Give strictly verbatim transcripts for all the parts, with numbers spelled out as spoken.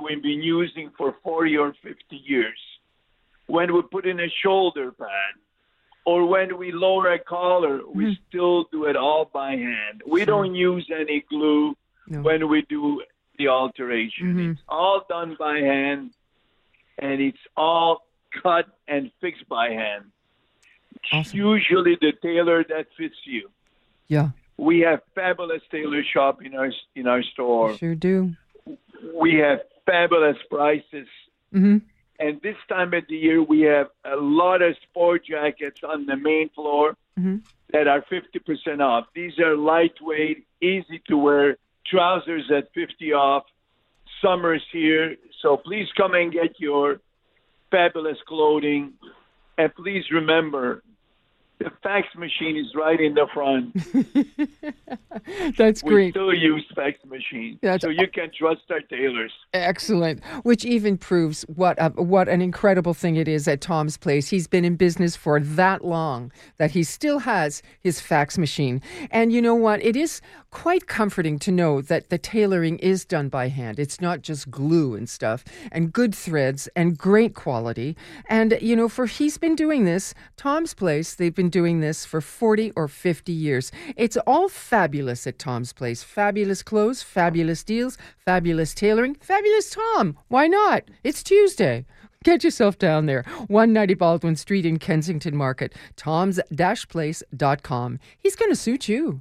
we've been using for forty or fifty years. When we put in a shoulder pad or when we lower a collar, we mm. still do it all by hand. We sure. don't use any glue no. when we do the alteration. Mm-hmm. It's all done by hand, and it's all cut and fixed by hand. Awesome. Usually the tailor that fits you. Yeah. We have fabulous tailor shop in our in our store. We sure do. We have fabulous prices. Mm-hmm. And this time of the year, we have a lot of sport jackets on the main floor mm-hmm. that are fifty percent off. These are lightweight, easy to wear, trousers at fifty off. Summer's here, so please come and get your fabulous clothing. And please remember, the fax machine is right in the front. That's great. We still use fax machines, That's so you can trust our tailors. Excellent. Which even proves what a, what an incredible thing it is at Tom's Place. He's been in business for that long that he still has his fax machine. And you know what? It is quite comforting to know that the tailoring is done by hand. It's not just glue and stuff, and good threads and great quality. And, you know, for he's been doing this, Tom's Place, they've been doing this for forty or fifty years. It's all fabulous at Tom's Place. Fabulous clothes, fabulous deals, fabulous tailoring, fabulous Tom. Why not? It's Tuesday. Get yourself down there. one ninety Baldwin Street in Kensington Market. toms dash place dot com. He's going to suit you.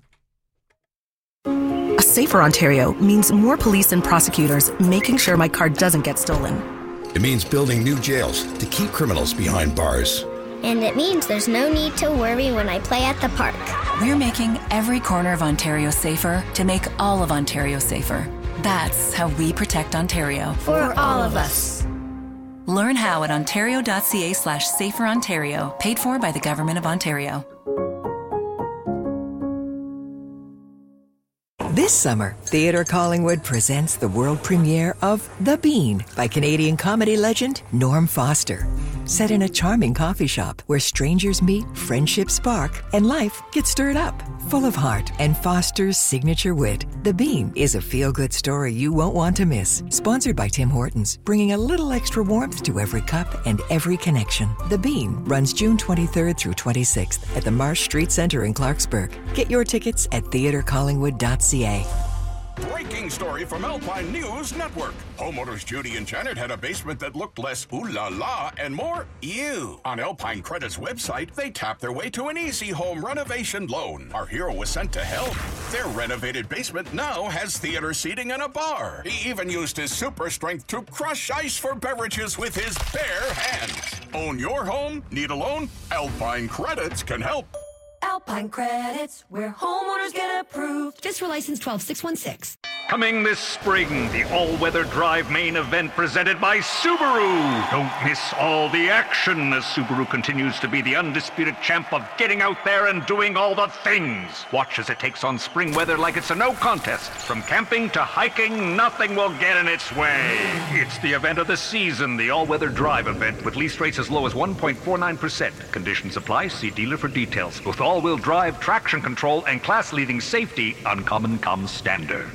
A safer Ontario means more police and prosecutors making sure my car doesn't get stolen. It means building new jails to keep criminals behind bars. And it means there's no need to worry when I play at the park. We're making every corner of Ontario safer to make all of Ontario safer. That's how we protect Ontario. For all of us. Learn how at ontario.ca slash safer Ontario. Paid for by the Government of Ontario. This summer, Theatre Collingwood presents the world premiere of The Bean by Canadian comedy legend Norm Foster. Set in a charming coffee shop where strangers meet, friendships spark, and life gets stirred up. Full of heart and Foster's signature wit, The Bean is a feel-good story you won't want to miss. Sponsored by Tim Hortons, bringing a little extra warmth to every cup and every connection. The Bean runs June twenty-third through twenty-sixth at the Marsh Street Centre in Clarksburg. Get your tickets at theatre collingwood dot c a. Breaking story from Alpine News Network. Homeowners Judy and Janet had a basement that looked less ooh la la and more ew. On Alpine Credit's website, they tapped their way to an easy home renovation loan. Our hero was sent to help. Their renovated basement now has theater seating and a bar. He even used his super strength to crush ice for beverages with his bare hands. Own your home? Need a loan? Alpine Credits can help. Alpine Credits, where homeowners get approved. Fiscal license twelve six one six. Coming this spring, the all-weather drive main event presented by Subaru. Don't miss all the action as Subaru continues to be the undisputed champ of getting out there and doing all the things. Watch as it takes on spring weather like it's a no contest. From camping to hiking, nothing will get in its way. It's the event of the season, the all-weather drive event with lease rates as low as one point four nine percent. Conditions apply. See dealer for details. With all-wheel drive, traction control, and class-leading safety, Uncommon comes standard.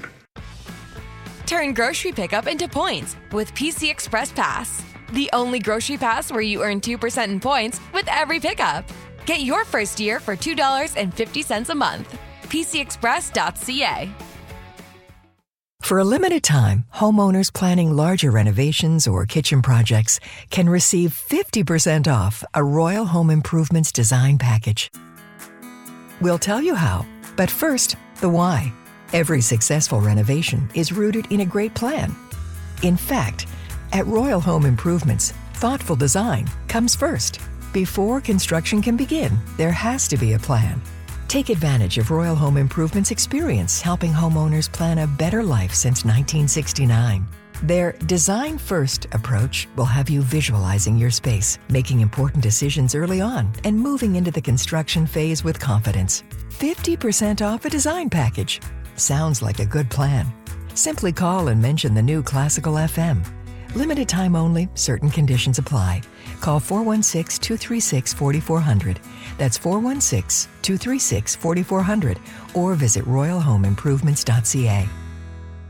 Turn grocery pickup into points with P C Express Pass. The only grocery pass where you earn two percent in points with every pickup. Get your first year for two dollars and fifty cents a month. p c express dot c a. For a limited time, homeowners planning larger renovations or kitchen projects can receive fifty percent off a Royal Home Improvements design package. We'll tell you how, but first, the why. Every successful renovation is rooted in a great plan. In fact, at Royal Home Improvements, thoughtful design comes first. Before construction can begin, there has to be a plan. Take advantage of Royal Home Improvements' experience helping homeowners plan a better life since nineteen sixty-nine. Their Design First approach will have you visualizing your space, making important decisions early on, and moving into the construction phase with confidence. fifty percent off a design package. Sounds like a good plan. Simply call and mention the new Classical F M. Limited time only, certain conditions apply. Call four one six, two three six, four four zero zero. That's four one six, two three six, four four zero zero or visit royal home improvements dot c a.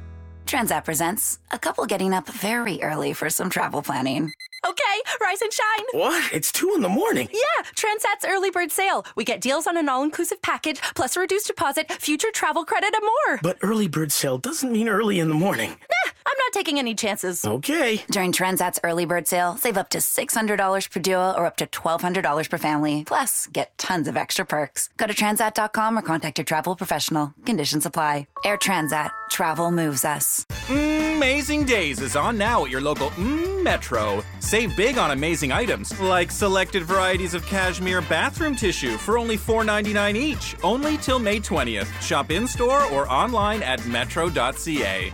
Transat presents a couple getting up very early for some travel planning. Okay, rise and shine. What? It's two in the morning. Yeah, Transat's early bird sale. We get deals on an all-inclusive package, plus a reduced deposit, future travel credit, and more. But early bird sale doesn't mean early in the morning. Nah, I'm not taking any chances. Okay. During Transat's early bird sale, save up to six hundred dollars per duo or up to twelve hundred dollars per family. Plus, get tons of extra perks. Go to transat dot com or contact your travel professional. Conditions apply. Air Transat. Travel moves us. Amazing Days is on now at your local mm, Metro. Save big on amazing items, like selected varieties of cashmere bathroom tissue for only four ninety-nine each, only till May twentieth. Shop in-store or online at metro dot c a.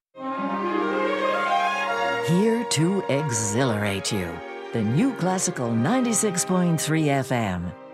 Here to exhilarate you. The new Classical ninety-six point three F M.